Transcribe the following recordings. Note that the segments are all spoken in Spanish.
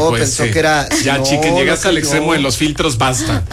No, pues pensó que era... Ya, no, chiquen, llegaste al creyó. extremo de los filtros, basta.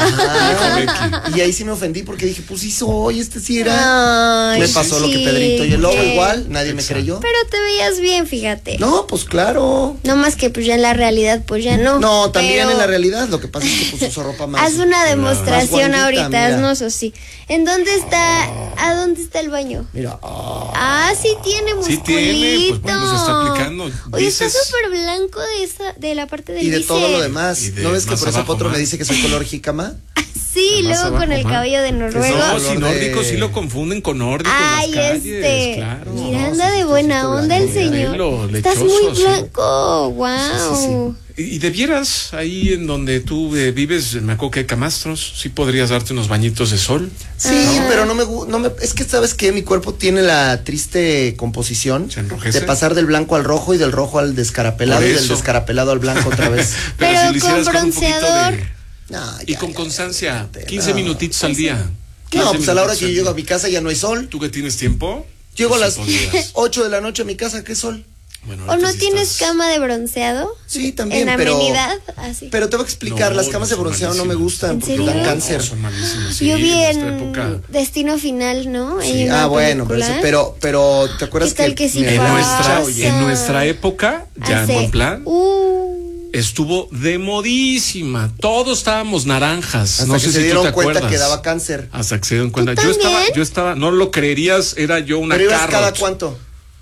Y ahí sí me ofendí porque dije, pues sí soy, sí era. Ay, Me pasó sí, lo que Pedrito y el lobo que- igual, nadie me creyó. Pero te veías bien, fíjate. No, pues claro. No más que pues ya en la realidad pues ya no. No, también Pero en la realidad, lo que pasa es que pues uso ropa más. haz una demostración más guanguita, ahorita, mira. haznos así. ¿En dónde está? ¿A dónde está el baño? Mira, Sí tiene musculito. Sí tiene, pues bueno, se está aplicando. Oye, está Dices- súper blanco de la parte del y de bíceps. todo lo demás. Y de ¿No ves que más por eso abajo, Potro me más. dice que soy color jícama? Sí, Más luego con abajo, el ma. cabello de noruego. No, color si de- nórdico sí lo confunden con nórdico Ay, en las calles, claro. Mira, No, anda sí, de sí, buena sí, onda el blanco, señor. velo, Estás lechoso, muy sí. blanco, wow. Y debieras, ahí en donde tú vives, me acuerdo que hay camastros, sí podrías darte unos bañitos de sol. Sí, pero no me, es que sabes que mi cuerpo tiene la triste composición ¿Se enrojece? de pasar del blanco al rojo y del rojo al descarapelado Por y del eso. descarapelado al blanco otra vez. Pero si lo con hicieras un poquito bronceador. No, Y ya, con ya, constancia, ya, 15 no. minutitos al día. No, 15 pues a la hora minutitos que yo al llego a día. mi casa ya no hay sol. ¿Tú que tienes tiempo? Llego a Pues las sí podrías. 8 de la noche a mi casa, ¿qué sol? Bueno, ¿O ahorita no sí tienes estás- cama de bronceado? Sí, también, En pero... amenidad, así. Pero te voy a explicar, No, las camas no, de bronceado no me son gustan ¿En porque serio? dan cáncer. No, son malísimos, sí, Yo vi esta en época. Destino Final, ¿no? Sí, Hay una bueno, pero ¿te acuerdas ¿Qué tal que sí mi En pasa? abuela- nuestra, en nuestra época, ya Hace- en buen plan, estuvo de modísima. Todos estábamos naranjas. Hasta No que sé se si tú dieron te cuenta acuerdas. que daba cáncer. Hasta que se dieron cuenta. ¿Tú también? Yo estaba, no lo creerías, era yo una ¿Pero ibas carrot. cada cuánto?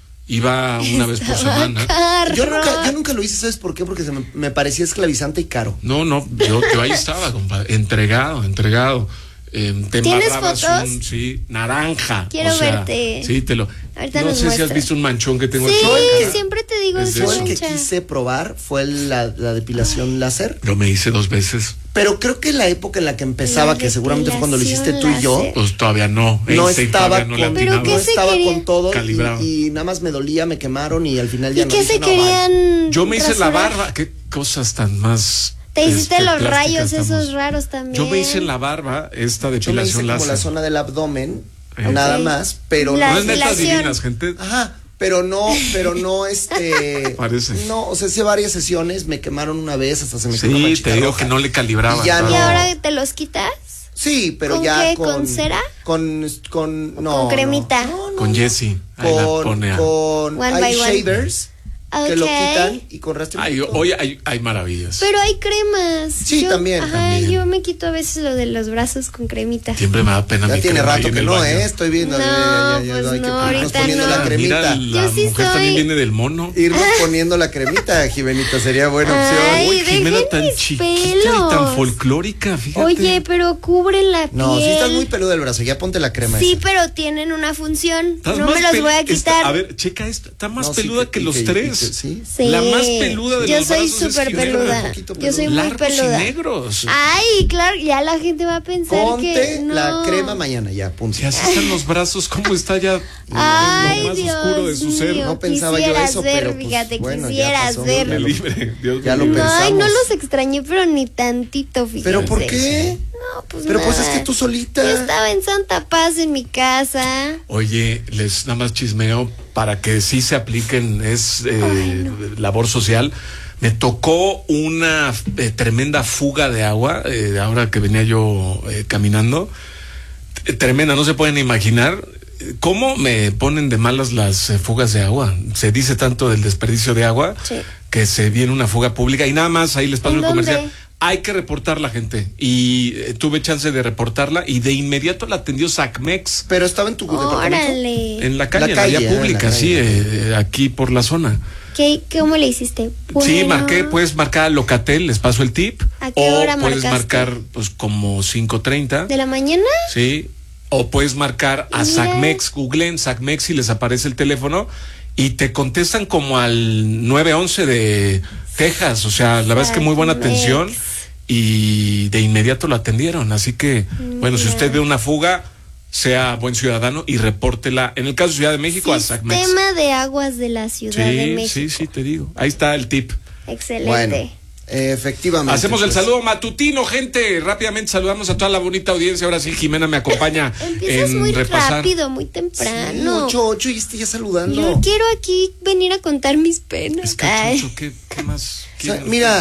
Iba una vez por semana. Yo nunca lo hice, ¿sabes por qué? Porque me parecía esclavizante y caro. No, yo ahí estaba, compadre, entregado. Te ¿Tienes embarrabas fotos? sí, naranja. Quiero verte. Sí, Ahorita no nos sé si has muestras. visto un manchón que tengo Sí, aquí en la cara. siempre te digo Es esa de Yo eso. el que mancha. quise probar fue la depilación láser. Lo me hice 2 veces. Pero creo que la época en la que empezaba, La que seguramente fue cuando lo hiciste tú depilación y yo, láser. Pues todavía no. no Einstein estaba todavía no le con, Pero atinaba. ¿qué no se estaba quería? con todo Calibrado. y nada más me dolía, me quemaron y al final ya ¿Y no qué dije, se no, bye. querían? Yo me hice la rasurar? barba. Qué cosas tan más. Te hiciste los plásticas rayos estamos. esos raros también. Yo me hice en la barba esta Yo me hice depilación como láser. la zona del abdomen, Ok. nada más, pero La No es netas depilación. divinas, gente. Ajá, pero no, Parece. No, o sea, hice varias sesiones, me quemaron una vez, hasta se me quedó una Sí, manchita te digo roja. que no le calibraba. Y ya ¿Y no. ahora te los quitas? Sí, pero ¿Con ya qué? ¿Con cera? Con no, ¿Con cremita? No, no, Con Jessie. Ahí la pone a- con One hay by one. shavers que lo Ok. quitan y con rastro. Ay, hoy hay maravillas. Pero hay cremas. Sí, también, Ajá, también. yo me quito a veces lo de los brazos con cremita. Siempre me da pena Ya mi tiene crema ahí rato en que el no, baño. estoy viendo. No, ya, pues hay que no, irnos ahorita poniendo no. la cremita. Mira, la Yo sí mujer soy- también viene del mono. Irnos poniendo la cremita, Jimenita, sería buena Ay, opción. Uy, Jimena dejen tan mis chiquita y pelos. tan folclórica, fíjate. Oye, pero cubren la piel. No, sí estás muy peludo del brazo, ya ponte la crema Sí, esa. pero tienen una función. Estás No más me los pel- voy a quitar. A ver, checa esto. Está más No, sí, peluda que los tres. sí. Sí. La más peluda de Yo los soy brazos es súper Jimena. peluda. Un poquito Yo soy muy Largos peluda. y negros. Ay, claro, ya la gente va a pensar Ponte que no. la crema mañana, ya, punto. Si así están los brazos, ¿cómo está ya Ay, lo más Dios oscuro de su ser? mío, No pensaba yo quisieras eso, ver, pero, pues, fíjate, bueno, ya quisieras pasó. ver. Me libre, Dios Ya me lo libre. pensamos. Ay, no los extrañé, pero ni tantito, fíjate. ¿Pero por qué? No, pues Pero pues es nada. que tú solita. Yo estaba en Santa Paz en mi casa. Oye, les nada más chismeo para que sí se apliquen, es labor social. Me tocó una tremenda fuga de agua, ahora que venía yo caminando. Tremenda, no se pueden imaginar cómo me ponen de malas las fugas de agua. Se dice tanto del desperdicio de agua Sí. que se viene una fuga pública y nada más, ahí les paso ¿En el dónde? comercial. Hay que reportarla, gente. Y tuve chance de reportarla y de inmediato la atendió SACMEX Pero estaba en tu departamento. Órale. en la calle, en la calle, vía en la pública, calle. sí, aquí por la zona. ¿Cómo le hiciste? Sí, Bueno. marqué, puedes marcar a Locatel, les paso el tip. ¿A qué o hora puedes marcaste? marcar pues como 5:30. ¿De la mañana? Sí. O puedes marcar a Mira. SACMEX, googleen SACMEX y les aparece el teléfono y te contestan como al 911 de Texas. O sea, la verdad es que muy buena SACMEX. atención y de inmediato lo atendieron. Así que, bueno, si usted ve una fuga, sea buen ciudadano y repórtela. En el caso de Ciudad de México, a SACMEX. Sistema de aguas de la Ciudad de México. Sí, te digo. Ahí está el tip. Excelente. Bueno, efectivamente. Hacemos el pues. saludo matutino, gente. Rápidamente saludamos a toda la bonita audiencia. Ahora sí, Jimena me acompaña Empiezas en muy repasar. rápido, muy Sí, temprano. 8 y estoy ya saludando. Yo quiero aquí venir a contar mis penas. Es que, Ay. Chucho, ¿qué más? O sea, ¿Quién- mira,